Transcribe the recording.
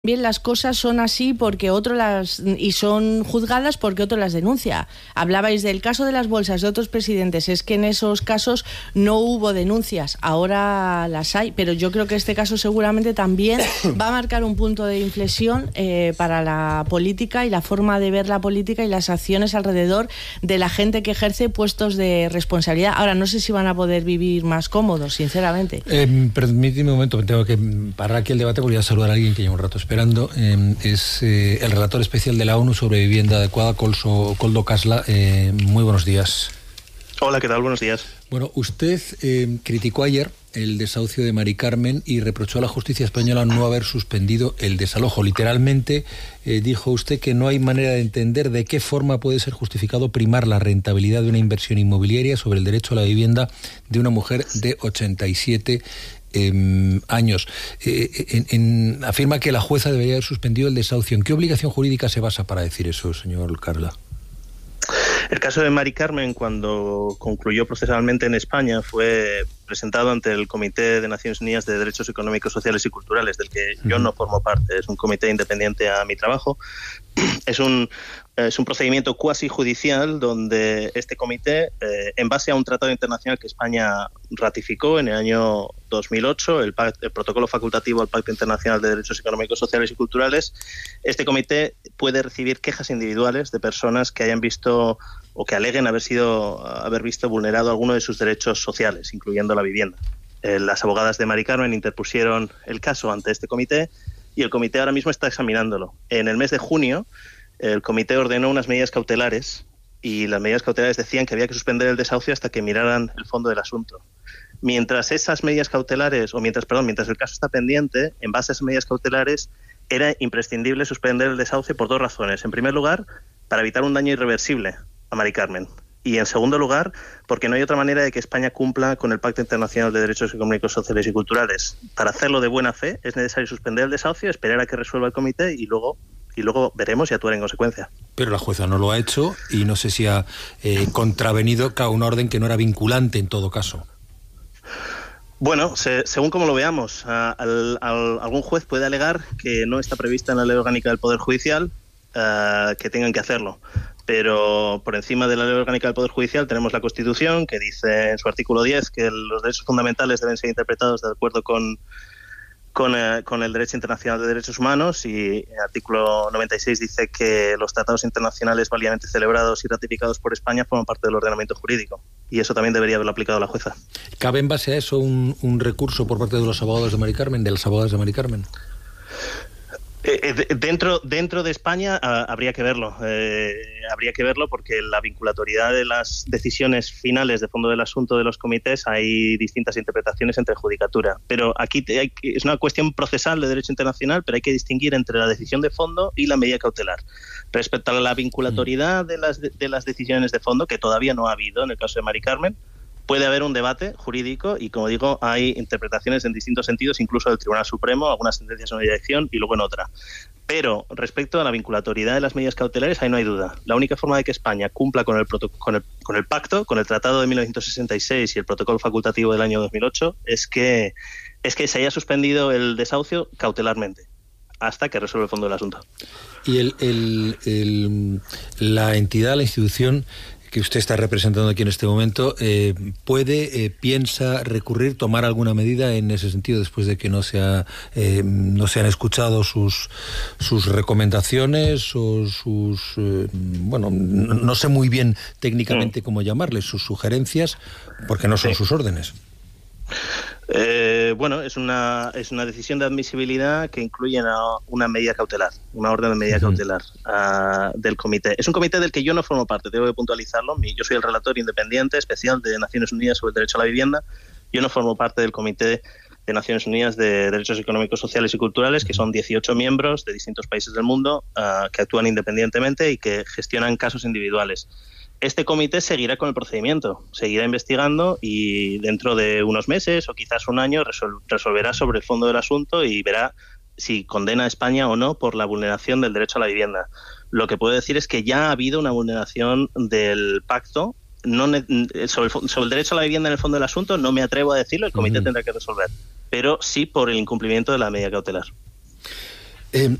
Bien, las cosas son así porque y son juzgadas porque otro las denuncia. Hablabais del caso de las bolsas de otros presidentes, es que en esos casos no hubo denuncias, ahora las hay, pero yo creo que este caso seguramente también va a marcar un punto de inflexión para la política y la forma de ver la política y las acciones alrededor de la gente que ejerce puestos de responsabilidad. Ahora, no sé si van a poder vivir más cómodos, sinceramente. Permíteme un momento, tengo que parar aquí el debate porque voy a saludar a alguien que lleva un rato esperando. Es el relator especial de la ONU sobre vivienda adecuada, Koldo Kasla. Muy buenos días. Hola, ¿qué tal? Buenos días. Bueno, usted criticó ayer el desahucio de Mari Carmen y reprochó a la justicia española no haber suspendido el desalojo. Literalmente dijo usted que no hay manera de entender de qué forma puede ser justificado primar la rentabilidad de una inversión inmobiliaria sobre el derecho a la vivienda de una mujer de 87 años. Afirma que la jueza debería haber suspendido el desahucio. ¿En qué obligación jurídica se basa para decir eso, señor Kasla? El caso de Mari Carmen, cuando concluyó procesalmente en España, fue presentado ante el Comité de Naciones Unidas de Derechos Económicos, Sociales y Culturales, del que yo no formo parte. Es un comité independiente a mi trabajo. Es un procedimiento cuasi judicial donde este comité, en base a un tratado internacional que España ratificó en el año 2008, el protocolo facultativo al Pacto Internacional de Derechos Económicos, Sociales y Culturales, este comité puede recibir quejas individuales de personas que hayan visto o que aleguen haber visto vulnerado alguno de sus derechos sociales, incluyendo la vivienda. Las abogadas de Mari Carmen interpusieron el caso ante este comité y el comité ahora mismo está examinándolo. En el mes de junio, el comité ordenó unas medidas cautelares y las medidas cautelares decían que había que suspender el desahucio hasta que miraran el fondo del asunto. Mientras esas medidas cautelares, mientras el caso está pendiente, en base a esas medidas cautelares, era imprescindible suspender el desahucio por dos razones. En primer lugar, para evitar un daño irreversible a Mari Carmen. Y en segundo lugar, porque no hay otra manera de que España cumpla con el Pacto Internacional de Derechos Económicos, Sociales y Culturales. Para hacerlo de buena fe es necesario suspender el desahucio, esperar a que resuelva el comité y luego veremos y actuar en consecuencia. Pero la jueza no lo ha hecho y no sé si ha contravenido a una orden que no era vinculante en todo caso. Bueno, según como lo veamos, algún juez puede alegar que no está prevista en la Ley Orgánica del Poder Judicial que tengan que hacerlo. Pero por encima de la Ley Orgánica del Poder Judicial tenemos la Constitución, que dice en su artículo 10 que los derechos fundamentales deben ser interpretados de acuerdo con el derecho internacional de derechos humanos, y el artículo 96 dice que los tratados internacionales válidamente celebrados y ratificados por España forman parte del ordenamiento jurídico, y eso también debería haberlo aplicado la jueza. ¿Cabe en base a eso un recurso por parte de los abogados de Mari Carmen, de las abogadas de Mari Carmen? Dentro de España habría que verlo. Habría que verlo porque la vinculatoriedad de las decisiones finales de fondo del asunto de los comités, hay distintas interpretaciones entre judicatura. Pero aquí es una cuestión procesal de derecho internacional, pero hay que distinguir entre la decisión de fondo y la medida cautelar. Respecto a la vinculatoriedad de las decisiones de fondo, que todavía no ha habido en el caso de Mari Carmen, puede haber un debate jurídico y, como digo, hay interpretaciones en distintos sentidos, incluso del Tribunal Supremo, algunas sentencias en una dirección y luego en otra. Pero respecto a la vinculatoriedad de las medidas cautelares, ahí no hay duda. La única forma de que España cumpla con el pacto, con el Tratado de 1966 y el protocolo facultativo del año 2008, es que se haya suspendido el desahucio cautelarmente hasta que resuelva el fondo del asunto. Y la entidad, la institución que usted está representando aquí en este momento, piensa recurrir, tomar alguna medida en ese sentido después de que no se han escuchado sus recomendaciones o no sé muy bien técnicamente cómo llamarles, sus sugerencias, porque no son sus órdenes? Es una decisión de admisibilidad que incluye una medida cautelar, una orden de medida cautelar del comité. Es un comité del que yo no formo parte, tengo que puntualizarlo. Yo soy el relator independiente especial de Naciones Unidas sobre el derecho a la vivienda. Yo no formo parte del Comité de Naciones Unidas de Derechos Económicos, Sociales y Culturales, que son 18 miembros de distintos países del mundo que actúan independientemente y que gestionan casos individuales. Este comité seguirá con el procedimiento, seguirá investigando y dentro de unos meses o quizás un año resolverá sobre el fondo del asunto y verá si condena a España o no por la vulneración del derecho a la vivienda. Lo que puedo decir es que ya ha habido una vulneración del pacto. Sobre el derecho a la vivienda en el fondo del asunto no me atrevo a decirlo, el comité tendrá que resolver, pero sí por el incumplimiento de la medida cautelar.